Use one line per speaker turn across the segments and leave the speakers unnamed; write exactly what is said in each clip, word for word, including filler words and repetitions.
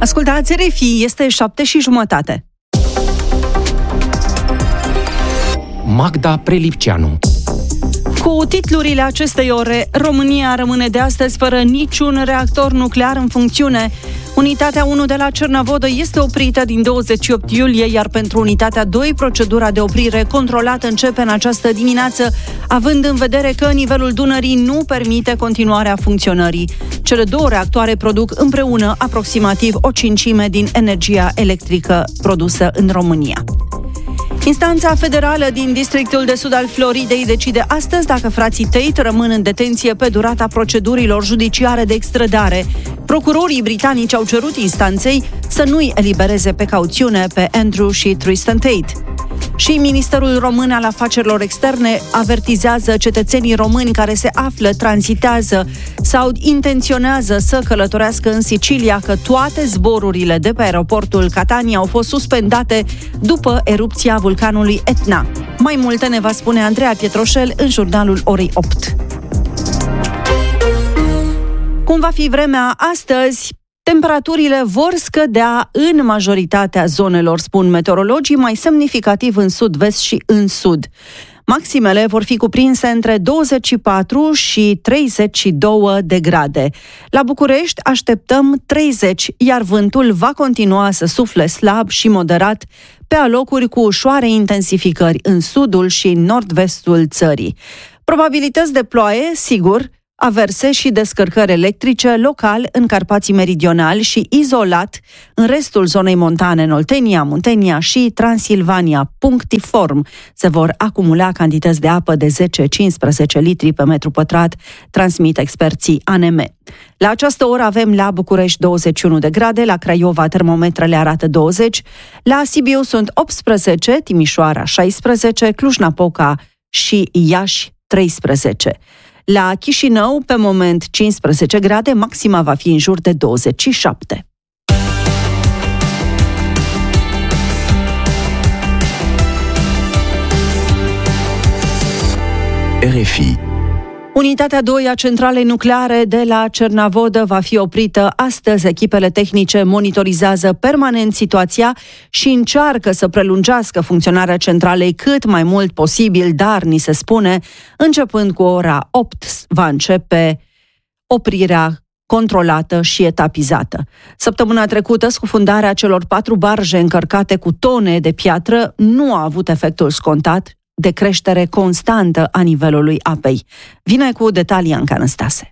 Ascultați R F I, este șapte și jumătate.
Magda Prelipceanu.
Cu titlurile acestei ore, România rămâne de astăzi fără niciun reactor nuclear în funcțiune. Unitatea unu de la Cernavodă este oprită din douăzeci și opt iulie, iar pentru unitatea doi, procedura de oprire controlată începe în această dimineață, având în vedere că nivelul Dunării nu permite continuarea funcționării. Cele două reactoare produc împreună aproximativ o cincime din energia electrică produsă în România. Instanța federală din districtul de sud al Floridei decide astăzi dacă frații Tate rămân în detenție pe durata procedurilor judiciare de extradare. Procurorii britanici au cerut instanței să nu-i elibereze pe cauțiune pe Andrew și Tristan Tate. Și Ministerul Român al Afacerilor Externe avertizează cetățenii români care se află, tranzitează sau intenționează să călătorească în Sicilia că toate zborurile de pe aeroportul Catania au fost suspendate după erupția vulcanului Etna. Mai multe ne va spune Andreea Pietroșel în jurnalul orei opt. Cum va fi vremea astăzi? Temperaturile vor scădea în majoritatea zonelor, spun meteorologii, mai semnificativ în sud-vest și în sud. Maximele vor fi cuprinse între douăzeci și patru și treizeci și două de grade. La București așteptăm treizeci, iar vântul va continua să sufle slab și moderat, pe alocuri cu ușoare intensificări în sudul și nord-vestul țării. Probabilități de ploaie, sigur, averse și descărcări electrice local în Carpații Meridionali și izolat în restul zonei montane, în Oltenia, Muntenia și Transilvania. Punctiform se vor acumula cantități de apă de zece-cincisprezece litri pe metru pătrat, transmit experții A N M. La această oră avem la București douăzeci și unu de grade, la Craiova termometrele arată douăzeci, la Sibiu sunt optsprezece, Timișoara șaisprezece, Cluj-Napoca și Iași treisprezece. La Chișinău, pe moment, cincisprezece grade, maxima va fi în jur de douăzeci și șapte.
R F I.
Unitatea doi a centralei nucleare de la Cernavodă va fi oprită astăzi. Echipele tehnice monitorizează permanent situația și încearcă să prelungească funcționarea centralei cât mai mult posibil, dar, ni se spune, începând cu ora opt va începe oprirea controlată și etapizată. Săptămâna trecută, scufundarea celor patru barje încărcate cu tone de piatră nu a avut efectul scontat de creștere constantă a nivelului apei. Vine cu detalii Anca Năstase.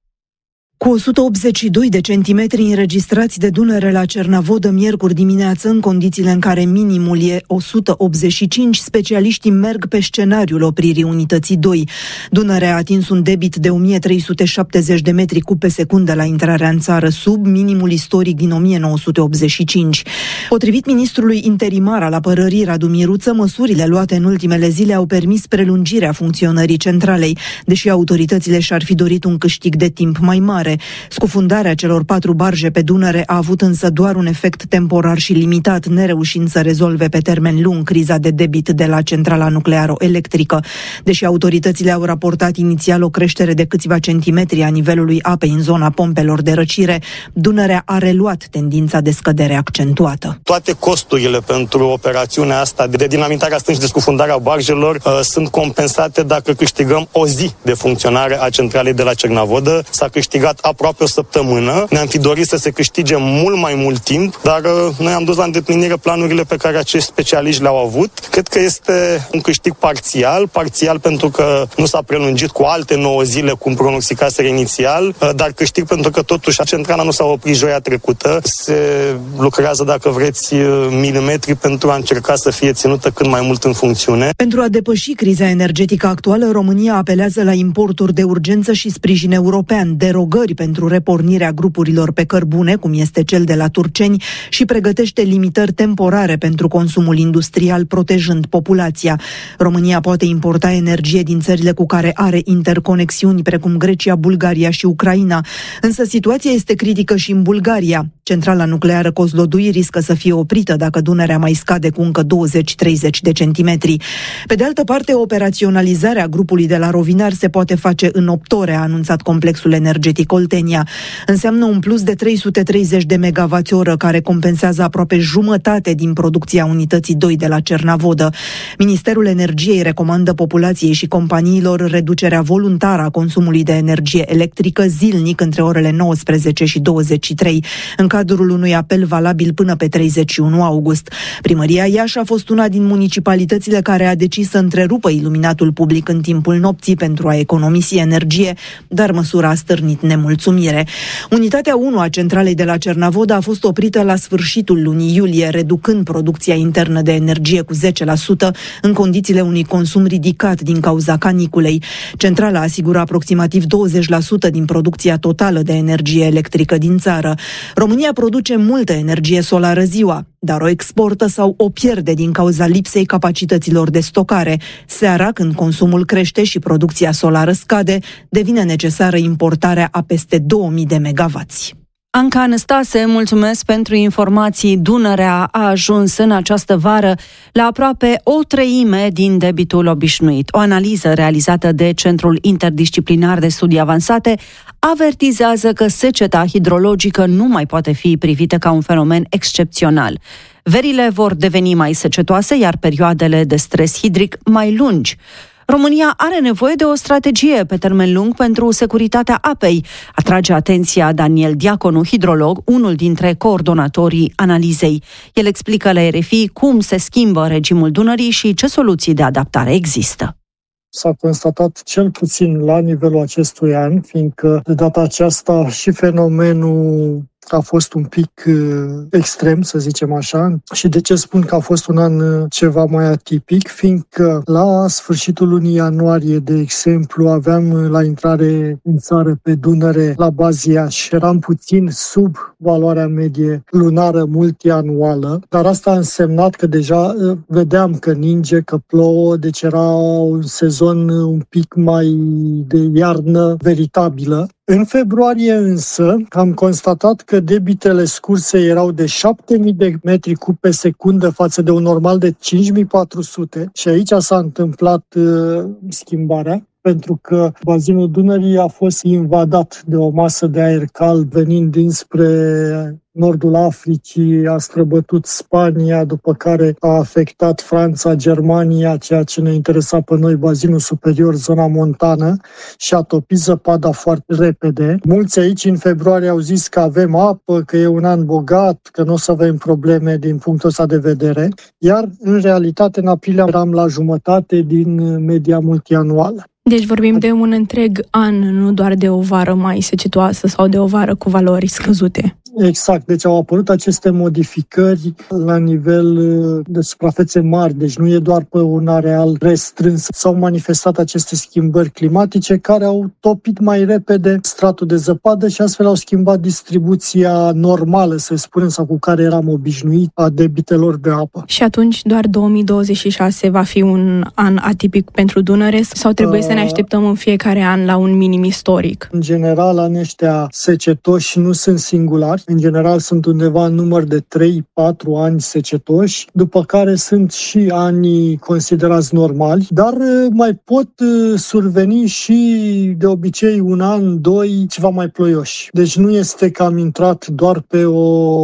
Cu o sută optzeci și doi de centimetri înregistrați de Dunăre la Cernavodă miercuri dimineață, în condițiile în care minimul e o sută optzeci și cinci, specialiștii merg pe scenariul opririi unității doi. Dunăre a atins un debit de o mie trei sute șaptezeci de metri cub pe secundă la intrarea în țară, sub minimul istoric din o mie nouă sute optzeci și cinci. Potrivit ministrului interimar al apărării Radu Miruță, măsurile luate în ultimele zile au permis prelungirea funcționării centralei, deși autoritățile și-ar fi dorit un câștig de timp mai mare. Scufundarea celor patru barje pe Dunăre a avut însă doar un efect temporar și limitat, nereușind să rezolve pe termen lung criza de debit de la centrala nuclearo-electrică. Deși autoritățile au raportat inițial o creștere de câțiva centimetri a nivelului apei în zona pompelor de răcire, Dunărea a reluat tendința de scădere accentuată.
Toate costurile pentru operațiunea asta de dinamitarea stâng și de scufundarea barjelor uh, sunt compensate dacă câștigăm o zi de funcționare a centralei de la Cernavodă. S-a câștigat aproape o săptămână. Ne-am fi dorit să se câștige mult mai mult timp, dar uh, noi am dus la îndeplinire planurile pe care acești specialiști le-au avut. Cred că este un câștig parțial, parțial pentru că nu s-a prelungit cu alte nouă zile, cum pronosticaseră inițial, uh, dar câștig pentru că totuși centrala nu s-a oprit joia trecută. Se lucrează, dacă vreți, milimetri pentru a încerca să fie ținută cât mai mult în funcțiune.
Pentru a depăși criza energetică actuală, România apelează la importuri de urgență și sprijin european, derogări pentru repornirea grupurilor pe cărbune, cum este cel de la Turceni, și pregătește limitări temporare pentru consumul industrial, protejând populația. România poate importa energie din țările cu care are interconexiuni, precum Grecia, Bulgaria și Ucraina. Însă situația este critică și în Bulgaria. Centrala nucleară Kozlodui riscă să fie oprită dacă Dunărea mai scade cu încă douăzeci treizeci de centimetri. Pe de altă parte, operaționalizarea grupului de la Rovinari se poate face în opt ore, a anunțat complexul energetic Oltenia. Înseamnă un plus de trei sute treizeci de megawatt-oră, care compensează aproape jumătate din producția unității doi de la Cernavodă. Ministerul Energiei recomandă populației și companiilor reducerea voluntară a consumului de energie electrică zilnic între orele nouăsprezece și douăzeci și trei, în cadrul unui apel valabil până pe treizeci și unu august. Primăria Iași a fost una din municipalitățile care a decis să întrerupă iluminatul public în timpul nopții pentru a economisi energie, dar măsura a stârnit nemulțumire. Unitatea unu a centralei de la Cernavodă a fost oprită la sfârșitul lunii iulie, reducând producția internă de energie cu zece la sută în condițiile unui consum ridicat din cauza caniculei. Centrala asigură aproximativ douăzeci la sută din producția totală de energie electrică din țară. România produce multă energie solară ziua, dar o exportă sau o pierde din cauza lipsei capacităților de stocare. Seara, când consumul crește și producția solară scade, devine necesară importarea a peste două mii de megawatți.
Anca Anastase, mulțumesc pentru informații. Dunărea a ajuns în această vară la aproape o treime din debitul obișnuit. O analiză realizată de Centrul Interdisciplinar de Studii Avansate avertizează că seceta hidrologică nu mai poate fi privită ca un fenomen excepțional. Verile vor deveni mai secetoase, iar perioadele de stres hidric mai lungi. România are nevoie de o strategie pe termen lung pentru securitatea apei, atrage atenția Daniel Diaconu, hidrolog, unul dintre coordonatorii analizei. El explică la R F I cum se schimbă regimul Dunării și ce soluții de adaptare există.
S-a constatat cel puțin la nivelul acestui an, fiindcă de data aceasta și fenomenul a fost un pic uh, extrem, să zicem așa. Și de ce spun că a fost un an uh, ceva mai atipic? Fiindcă la sfârșitul lunii ianuarie, de exemplu, aveam uh, la intrare în țară pe Dunăre, la Bazia, și eram puțin sub valoarea medie lunară multianuală, dar asta a însemnat că deja uh, vedeam că ninge, că plouă, deci era un sezon uh, un pic mai de iarnă veritabilă. În februarie însă am constatat că debitele scurse erau de șapte mii de metri cub pe secundă față de un normal de cinci mii patru sute și aici s-a întâmplat uh, schimbarea, pentru că bazinul Dunării a fost invadat de o masă de aer cald venind dinspre nordul Africii, a străbătut Spania, după care a afectat Franța, Germania, ceea ce ne interesa pe noi, bazinul superior, zona montană, și a topit zăpada foarte repede. Mulți aici în februarie au zis că avem apă, că e un an bogat, că nu o să avem probleme din punctul ăsta de vedere, iar în realitate în aprilie eram la jumătate din media multianuală.
Deci vorbim de un întreg an, nu doar de o vară mai secetoasă sau de o vară cu valori scăzute.
Exact, deci au apărut aceste modificări la nivel de suprafețe mari, deci nu e doar pe un areal restrâns. S-au manifestat aceste schimbări climatice care au topit mai repede stratul de zăpadă și astfel au schimbat distribuția normală, să spunem, sau cu care eram obișnuit, a debitelor de apă.
Și atunci doar două mii douăzeci și șase va fi un an atipic pentru Dunăre sau trebuie uh, să ne așteptăm în fiecare an la un minim istoric?
În general, anii ăștia secetoși nu sunt singulari. În general sunt undeva în număr de trei patru ani secetoși, după care sunt și ani considerați normali, dar mai pot surveni și de obicei un an, doi, ceva mai ploioși. Deci nu este că am intrat doar pe o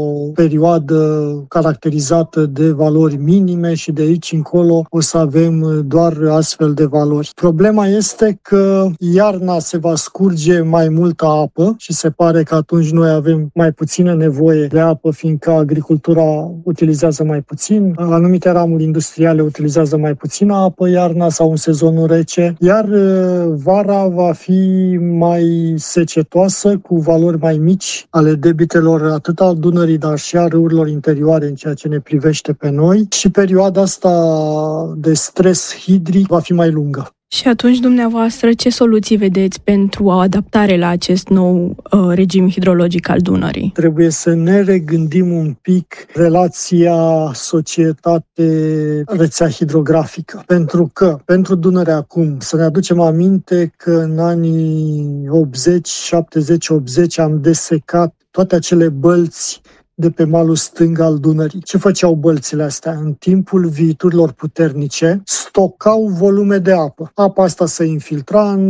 perioadă caracterizată de valori minime și de aici încolo o să avem doar astfel de valori. Problema este că iarna se va scurge mai multă apă și se pare că atunci noi avem mai puțină nevoie de apă, fiindcă agricultura utilizează mai puțin, anumite ramuri industriale utilizează mai puțină apă iarna sau în sezonul rece, iar vara va fi mai secetoasă, cu valori mai mici ale debitelor atât al Dunării, dar și a râurilor interioare în ceea ce ne privește pe noi, și perioada asta de stres hidric va fi mai lungă.
Și atunci, dumneavoastră, ce soluții vedeți pentru o adaptare la acest nou uh, regim hidrologic al Dunării?
Trebuie să ne regândim un pic relația societate-rețea hidrografică. Pentru că, pentru Dunăre acum, să ne aducem aminte că în anii optzeci, șaptezeci, optzeci am desecat toate acele bălți de pe malul stâng al Dunării. Ce făceau bălțile astea? În timpul viiturilor puternice, stocau volume de apă. Apa asta se infiltra în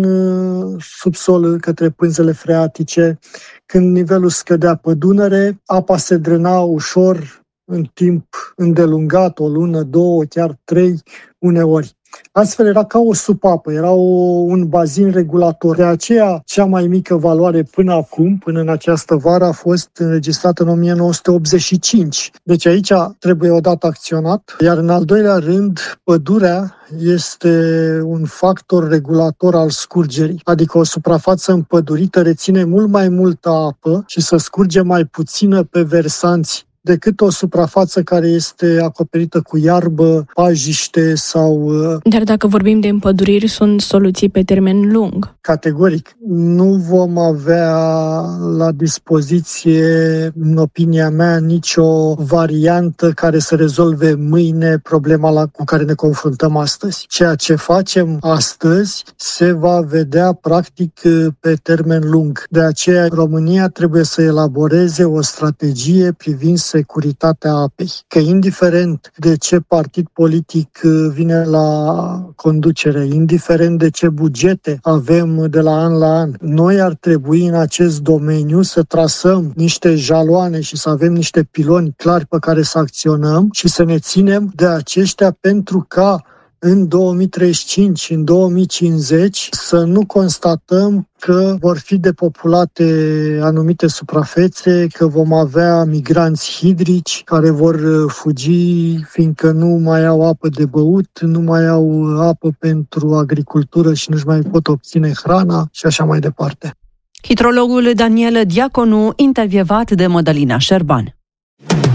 subsol către pânzele freatice. Când nivelul scădea pe Dunăre, apa se drena ușor în timp îndelungat, o lună, două, chiar trei, uneori. Astfel era ca o supapă, era o, un bazin regulator. De aceea, cea mai mică valoare până acum, până în această vară, a fost înregistrată în o mie nouă sute optzeci și cinci. Deci aici trebuie odată acționat. Iar în al doilea rând, pădurea este un factor regulator al scurgerii. Adică o suprafață împădurită reține mult mai multă apă și să scurge mai puțină pe versanți decât o suprafață care este acoperită cu iarbă, pajiște sau...
Dar dacă vorbim de împăduriri, sunt soluții pe termen lung.
Categoric. Nu vom avea la dispoziție, în opinia mea, nicio variantă care să rezolve mâine problema la, cu care ne confruntăm astăzi. Ceea ce facem astăzi se va vedea practic pe termen lung. De aceea România trebuie să elaboreze o strategie privind securitatea apei. Că indiferent de ce partid politic vine la conducere, indiferent de ce bugete avem de la an la an, noi ar trebui în acest domeniu să trasăm niște jaloane și să avem niște piloni clari pe care să acționăm și să ne ținem de aceștia pentru ca în două mii treizeci și cinci, în două mii cincizeci, să nu constatăm că vor fi depopulate anumite suprafețe, că vom avea migranți hidrici care vor fugi fiindcă nu mai au apă de băut, nu mai au apă pentru agricultură și nu-și mai pot obține hrana și așa mai departe.
Hidrologul Daniel Diaconu, intervievat de Mădălina Șerban.